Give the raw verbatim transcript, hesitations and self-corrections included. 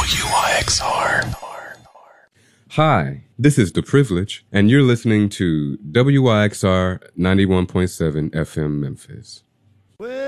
W Y X R. Hi, this is The Privilege, and you're listening to W Y X R ninety-one point seven F M Memphis.